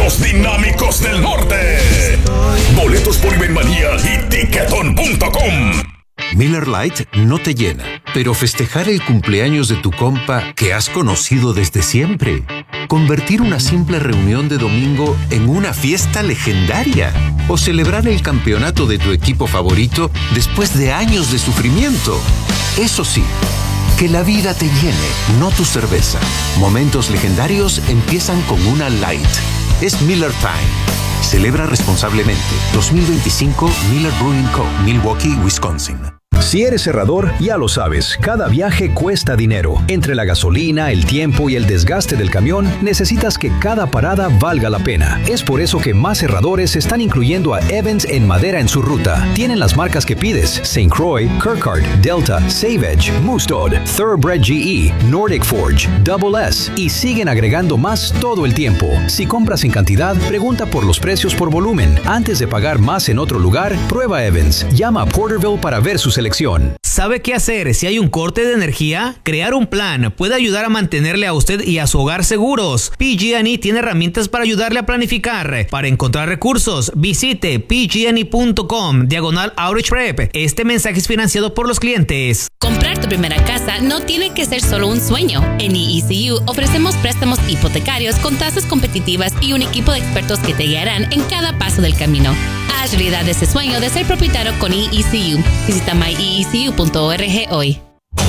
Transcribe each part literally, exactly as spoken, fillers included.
los dinámicos del norte. Boletos por Ibenmanía y Tiquetón punto com. Miller Lite no te llena, pero festejar el cumpleaños de tu compa que has conocido desde siempre. Convertir una simple reunión de domingo en una fiesta legendaria. O celebrar el campeonato de tu equipo favorito después de años de sufrimiento. Eso sí, que la vida te llene, no tu cerveza. Momentos legendarios empiezan con una Light. Es Miller Time. Celebra responsablemente. dos mil veinticinco Miller Brewing Co., Milwaukee, Wisconsin. Si eres cerrador, ya lo sabes, cada viaje cuesta dinero. Entre la gasolina, el tiempo y el desgaste del camión, necesitas que cada parada valga la pena. Es por eso que más cerradores están incluyendo a Evans en madera en su ruta. Tienen las marcas que pides: Saint Croix, Kirkard, Delta, Save Edge, Mustad, Thoroughbred G E, Nordic Forge, Double S y siguen agregando más todo el tiempo. Si compras en cantidad, pregunta por los precios por volumen. Antes de pagar más en otro lugar, prueba Evans. Llama a Porterville para ver su selección. ¿Sabe qué hacer si hay un corte de energía? Crear un plan puede ayudar a mantenerle a usted y a su hogar seguros. P G and E tiene herramientas para ayudarle a planificar. Para encontrar recursos, visite p g and e punto com diagonal Outreach Prep. Este mensaje es financiado por los clientes. Comprar tu primera casa no tiene que ser solo un sueño. En E E C U ofrecemos préstamos hipotecarios con tasas competitivas y un equipo de expertos que te guiarán en cada paso del camino. Haz realidad ese sueño de ser propietario con E E C U. Visita my e e c u punto org hoy.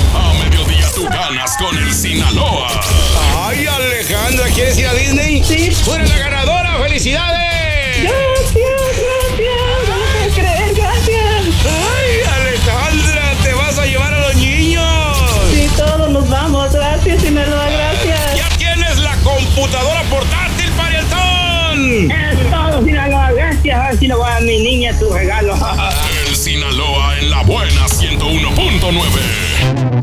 A mediodía tú ganas con el Sinaloa. Ay, Alejandra, ¿quieres ir a Disney? Sí. ¡Tú eres la ganadora! ¡Felicidades! Gracias, gracias. No lo puedo creer, gracias. Ay, Alejandra, ¿te vas a llevar a los niños? Sí, todos nos vamos. Gracias, Sinaloa, gracias. ¡Ya tienes la computadora portátil para el ton! Es todo, Sinaloa, gracias. A ver si le voy a dar a mi niña tu regalo. El Sinaloa en la buena ciento uno punto nueve.